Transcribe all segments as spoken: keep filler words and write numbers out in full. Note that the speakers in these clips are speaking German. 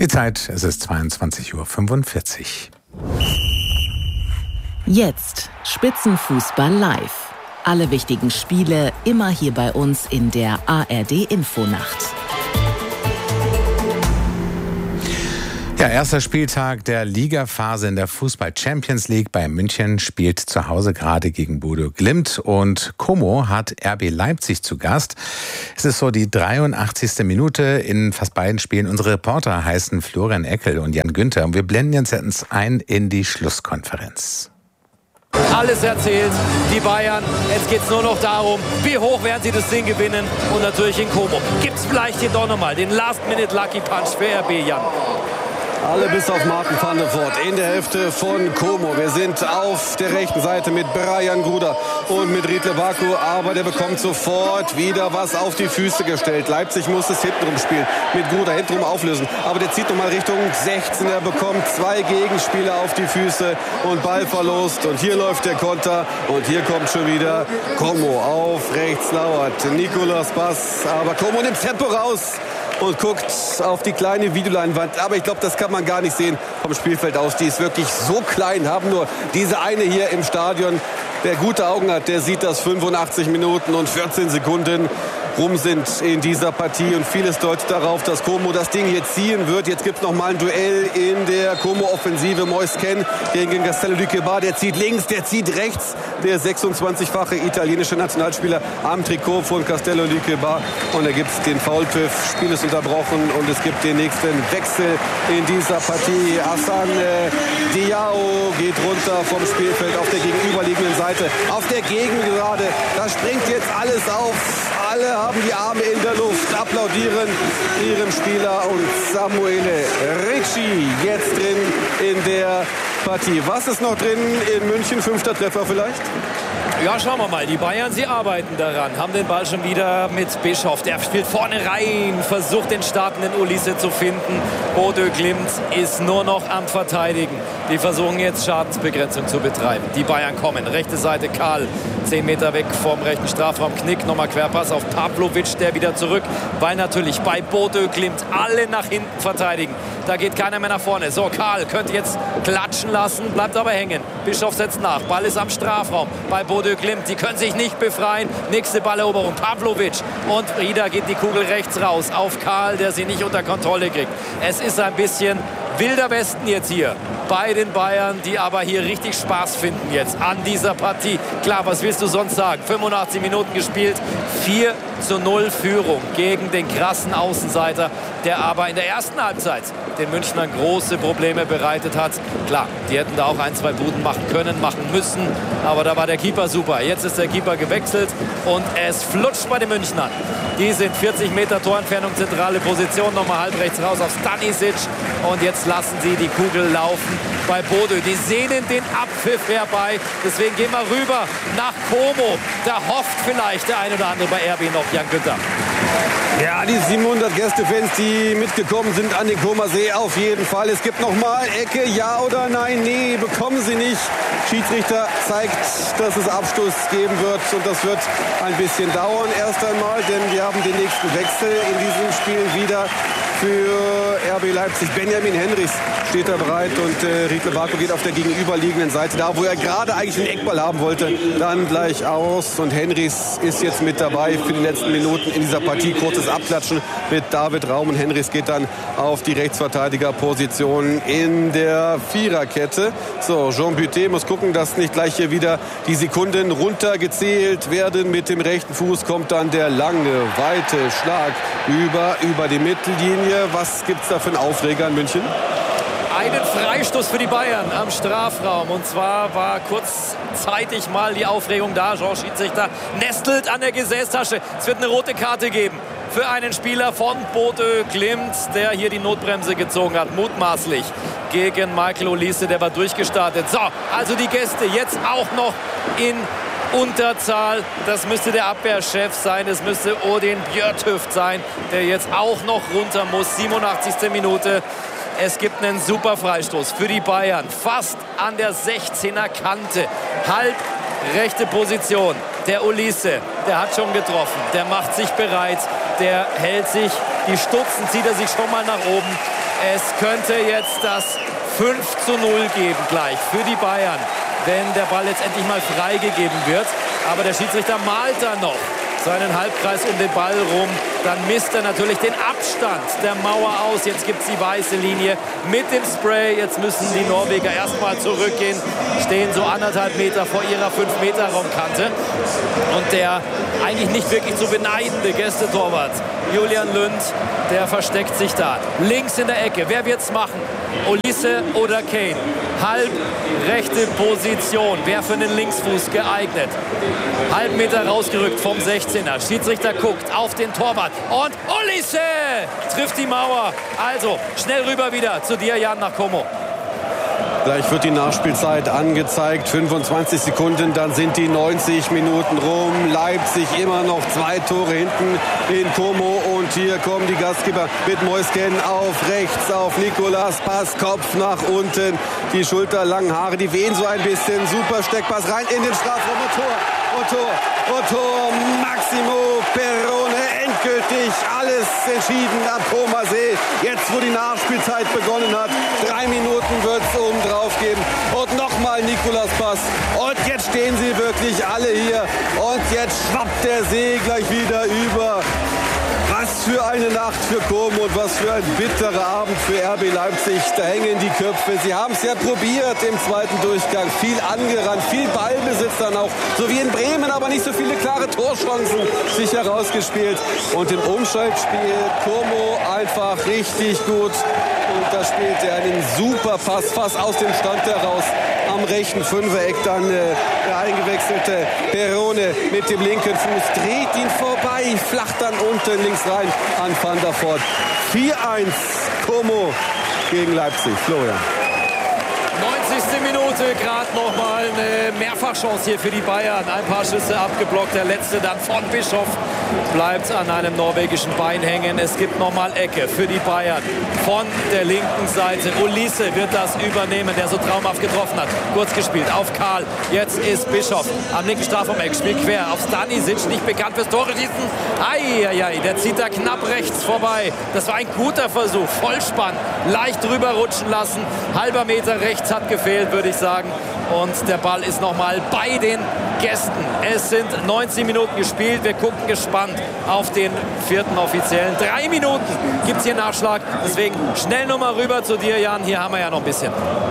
Die Zeit, es ist zweiundzwanzig Uhr fünfundvierzig. Jetzt Spitzenfußball live. Alle wichtigen Spiele immer hier bei uns in der A R D-Infonacht. Ja, erster Spieltag der Ligaphase in der Fußball-Champions League. Bayern München spielt zu Hause gerade gegen Bodo Glimt und Como hat R B Leipzig zu Gast. Es ist so die dreiundachtzigste Minute in fast beiden Spielen. Unsere Reporter heißen Florian Eckel und Jan Günther und wir blenden jetzt ein in die Schlusskonferenz. Alles erzählt, die Bayern. Jetzt geht es nur noch darum, wie hoch werden sie das Ding gewinnen. Und natürlich in Como. Gibt es vielleicht hier doch nochmal den Last-Minute-Lucky-Punch für R B, Jan? Alle bis auf Martin van der Voort in der Hälfte von Como. Wir sind auf der rechten Seite mit Brian Gruda und mit Riedle Baku. Aber der bekommt sofort wieder was auf die Füße gestellt. Leipzig muss es hintenrum spielen. Mit Gruda hintenrum auflösen. Aber der zieht nochmal Richtung sechzehn. Er bekommt zwei Gegenspieler auf die Füße und Ball verlost. Und hier läuft der Konter. Und hier kommt schon wieder Como auf rechts lauert. Nicolas Bass. Aber Como nimmt Tempo raus und guckt auf die kleine Videoleinwand. Aber ich glaube, das kann man gar nicht sehen vom Spielfeld aus. Die ist wirklich so klein, haben nur diese eine hier im Stadion. Wer gute Augen hat, der sieht, dass fünfundachtzig Minuten und vierzehn Sekunden rum sind in dieser Partie. Und vieles deutet darauf, dass Como das Ding hier ziehen wird. Jetzt gibt es noch mal ein Duell in der Como-Offensive. Moise Kean gegen Castello di Queiroz. Der zieht links, der zieht rechts. Der sechsundzwanzigfache italienische Nationalspieler am Trikot von Castello di Queiroz. Und da gibt es den Foulpfiff. Spiel ist unterbrochen und es gibt den nächsten Wechsel in dieser Partie. Hassan äh, Diao geht runter vom Spielfeld auf der gegenüberliegenden Seite. Auf der Gegengerade. Da springt jetzt alles auf. Alle haben die Arme in der Luft, applaudieren ihrem Spieler und Samuele Ricci jetzt drin in der Partie. Was ist noch drin in München? Fünfter Treffer vielleicht? Ja, schauen wir mal. Die Bayern, sie arbeiten daran. Haben den Ball schon wieder mit Bischof. Der spielt vorne rein, versucht den startenden Ulisse zu finden. Bodo Glimt ist nur noch am Verteidigen. Die versuchen jetzt Schadensbegrenzung zu betreiben. Die Bayern kommen. Rechte Seite Karl. Zehn Meter weg vom rechten Strafraum. Knick, nochmal Querpass auf Pavlovic, der wieder zurück. Weil natürlich bei Bodo Glimt alle nach hinten verteidigen. Da geht keiner mehr nach vorne. So, Karl könnte jetzt klatschen lassen, bleibt aber hängen. Bischof setzt nach. Ball ist am Strafraum bei Bodo Glimt. Die können sich nicht befreien. Nächste Balleroberung. Pavlovic. Und wieder geht die Kugel rechts raus auf Karl, der sie nicht unter Kontrolle kriegt. Es ist ein bisschen wilder Westen jetzt hier bei den Bayern, die aber hier richtig Spaß finden jetzt an dieser Partie. Klar, was willst du sonst sagen? fünfundachtzig Minuten gespielt, vier zu null Führung gegen den krassen Außenseiter, der aber in der ersten Halbzeit den Münchnern große Probleme bereitet hat. Klar, die hätten da auch ein, zwei Buden machen können, machen müssen, aber da war der Keeper super. Jetzt ist der Keeper gewechselt und es flutscht bei den Münchnern. Die sind vierzig Meter Torentfernung, zentrale Position, nochmal halb rechts raus auf Stanisic und jetzt lassen sie die Kugel laufen bei Bodo. Die sehnen den Abpfiff herbei, deswegen gehen wir rüber nach Como. Da hofft vielleicht der ein oder andere bei R B noch, Jan Günther. Ja, die siebenhundert Gästefans, die mitgekommen sind an den Comer See, auf jeden Fall. Es gibt noch mal Ecke, ja oder nein? Nee, bekommen sie nicht. Schiedsrichter zeigt, dass es Abstoß geben wird und das wird ein bisschen dauern erst einmal, denn wir haben den nächsten Wechsel in diesem Spiel wieder für R B Leipzig. Benjamin Henrichs steht da bereit und äh, Riedle Baku geht auf der gegenüberliegenden Seite, da wo er gerade eigentlich einen Eckball haben wollte, dann gleich aus und Henrichs ist jetzt mit dabei für die letzten Minuten in dieser Partie. Kurzes Abklatschen mit David Raum und Henrichs geht dann auf die Rechtsverteidigerposition in der Viererkette. So, Jean Butet muss gucken, dass nicht gleich hier wieder die Sekunden runtergezählt werden. Mit dem rechten Fuß kommt dann der lange, weite Schlag über, über die Mittellinie. Was gibt es da für einen Aufreger in München? Einen Freistoß für die Bayern am Strafraum. Und zwar war kurzzeitig mal die Aufregung da. Jean Schiedsrichter nestelt an der Gesäßtasche. Es wird eine rote Karte geben für einen Spieler von Bodo Glimt, der hier die Notbremse gezogen hat, mutmaßlich gegen Michael Olise, der war durchgestartet. So, also die Gäste jetzt auch noch in Unterzahl. Das müsste der Abwehrchef sein. Es müsste Odin Björtüft sein, der jetzt auch noch runter muss. siebenundachtzigste Minute. Es gibt einen super Freistoß für die Bayern. Fast an der sechzehner Kante. Halb rechte Position. Der Olise, der hat schon getroffen. Der macht sich bereit. Der hält sich Die Stutzen zieht er sich schon mal nach oben. Es könnte jetzt das fünf zu null geben gleich für die Bayern, wenn der Ball jetzt endlich mal freigegeben wird. Aber der Schiedsrichter malt da noch seinen Halbkreis um den Ball rum. Dann misst er natürlich den Abstand der Mauer aus. Jetzt gibt es die weiße Linie mit dem Spray. Jetzt müssen die Norweger erstmal zurückgehen. Stehen so anderthalb Meter vor ihrer fünf Meter Raumkante. Und der eigentlich nicht wirklich zu beneidende Gästetorwart Julian Lund, der versteckt sich da. Links in der Ecke. Wer wird's machen? Olise oder Kane? Halb rechte Position. Wer für den Linksfuß geeignet? Halb Meter rausgerückt vom sechzehner. Schiedsrichter guckt auf den Torwart. Und Olise trifft die Mauer. Also schnell rüber wieder zu dir, Jan, nach Como. Gleich wird die Nachspielzeit angezeigt. fünfundzwanzig Sekunden, dann sind die neunzig Minuten rum. Leipzig immer noch zwei Tore hinten in Como. Und hier kommen die Gastgeber mit Moisken auf rechts auf Nicolas. Pass, Kopf nach unten. Die schulterlangen Haare, die wehen so ein bisschen. Super Steckpass rein in den Strafraum. Und Tor, und Tor, und Tor. Massimo Perrone. Endgültig alles entschieden ab Comer See. Jetzt, wo die Nachspielzeit begonnen hat. Drei Minuten wird es oben drauf geben. Und nochmal Nicolas Pass. Und jetzt stehen sie wirklich alle hier. Und jetzt schwappt der See gleich wieder über. Was für eine Nacht für Como und was für ein bitterer Abend für R B Leipzig. Da hängen die Köpfe. Sie haben es ja probiert im zweiten Durchgang. Viel angerannt, viel Ballbesitz dann auch. So wie in Bremen, aber nicht so viele klare Torchancen sich herausgespielt. Und im Umschaltspiel Como einfach richtig gut. Und da spielt er einen super Pass, fast aus dem Stand heraus. Am rechten Fünfereck dann äh, der eingewechselte Perrone mit dem linken Fuß. Dreht ihn vorbei, flacht dann unten links rein an Van der Voort. vier eins Como gegen Leipzig. Florian. neunzigste Minute, gerade nochmal eine Mehrfachchance hier für die Bayern. Ein paar Schüsse abgeblockt, der letzte dann von Bischof bleibt an einem norwegischen Bein hängen. Es gibt nochmal Ecke für die Bayern von der linken Seite. Olise wird das übernehmen, der so traumhaft getroffen hat. Kurz gespielt auf Karl. Jetzt ist Bischof am linken Strafraum-Eck, spielt quer auf Stanisic, nicht bekannt fürs Tore schießen. Eieiei, der zieht da knapp rechts vorbei. Das war ein guter Versuch, Vollspann, leicht drüber rutschen lassen. Halber Meter rechts hat gefehlt, würde ich sagen. Und der Ball ist nochmal bei den Gästen. Es sind neunzehn Minuten gespielt. Wir gucken gespannt auf den vierten Offiziellen. Drei Minuten gibt es hier Nachschlag. Deswegen schnell nochmal rüber zu dir, Jan. Hier haben wir ja noch ein bisschen.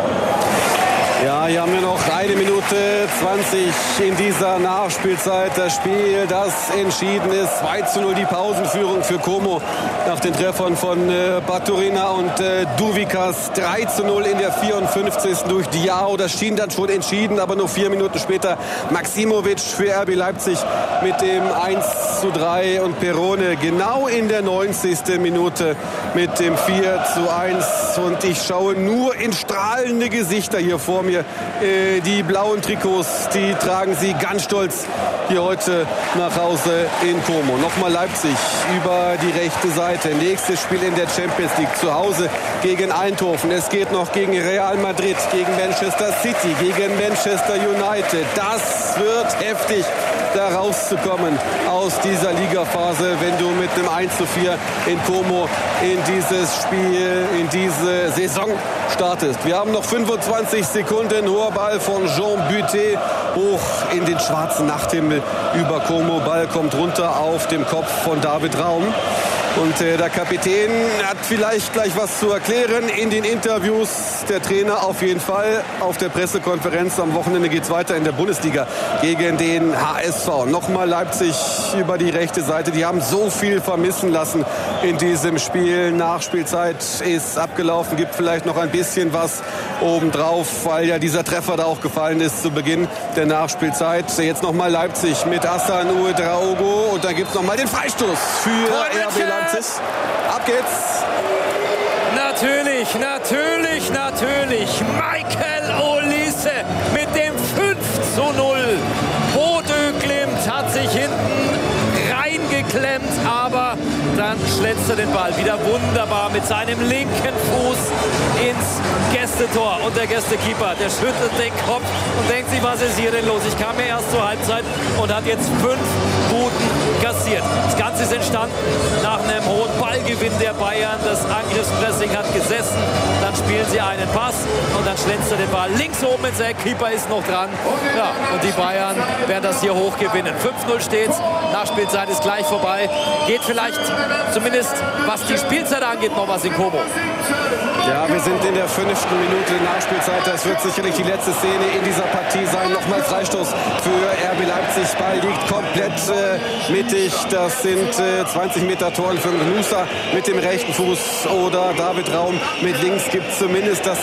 Ja, hier haben wir noch eine Minute zwanzig in dieser Nachspielzeit. Das Spiel, das entschieden ist. zwei zu null die Pausenführung für Como nach den Treffern von äh, Baturina und äh, Duvikas. drei zu null in der vierundfünfzigsten durch Diao. Das schien dann schon entschieden, aber nur vier Minuten später Maksimovic für R B Leipzig mit dem eins zu drei und Perrone genau in der neunzigsten Minute mit dem vier zu eins. Und ich schaue nur in strahlende Gesichter hier vor mir. Äh, die blauen Trikots, die tragen sie ganz stolz hier heute nach Hause in Como. Nochmal Leipzig über die rechte Seite. Nächstes Spiel in der Champions League. Zu Hause gegen Eindhoven. Es geht noch gegen Real Madrid, gegen Manchester City, gegen Manchester United. Das wird heftig, da rauszukommen aus dieser Ligaphase, wenn du mit einem eins zu vier in Como in dieses Spiel, in diese Saison startest. Wir haben noch fünfundzwanzig Sekunden. Hoher Ball von Jean Buté hoch in den schwarzen Nachthimmel über Como. Ball kommt runter auf dem Kopf von David Raum. Und äh, der Kapitän hat vielleicht gleich was zu erklären in den Interviews. Der Trainer auf jeden Fall. Auf der Pressekonferenz am Wochenende geht es weiter in der Bundesliga gegen den H S V. Nochmal Leipzig über die rechte Seite. Die haben so viel vermissen lassen in diesem Spiel. Nachspielzeit ist abgelaufen. Gibt vielleicht noch ein bisschen was obendrauf, weil ja dieser Treffer da auch gefallen ist zu Beginn der Nachspielzeit. Jetzt nochmal Leipzig mit Hassan Ouedraogo. Und dann gibt es nochmal den Freistoß für R B Leipzig. Ab geht's. Natürlich, natürlich, natürlich. Michael Olise mit dem fünf zu null. Bodø Glimt hat sich hinten reingeklemmt, aber dann schlägt er den Ball wieder wunderbar mit seinem linken Fuß ins Gästetor. Und der Gästekeeper, der schüttelt den Kopf und denkt sich, was ist hier denn los? Ich kam mir erst zur Halbzeit und hat jetzt fünf Buden kassiert. passiert. Das Ganze ist entstanden nach einem hohen Ballgewinn der Bayern. Das Angriffspressing hat gesessen. Dann spielen sie einen Pass und dann schlänzt er den Ball links oben ins Eck. Keeper ist noch dran. Ja, und die Bayern werden das hier hoch gewinnen. fünf null steht's. Nachspielzeit ist gleich vorbei. Geht vielleicht zumindest, was die Spielzeit angeht, noch was in Como. Ja, wir sind in der fünften Minute der Nachspielzeit. Das wird sicherlich die letzte Szene in dieser Partie sein. Nochmal Freistoß für R B Leipzig. Ball liegt komplett äh, mittig. Das sind äh, zwanzig Meter Toren für Gnusa mit dem rechten Fuß oder David Raum mit links. Gibt zumindest das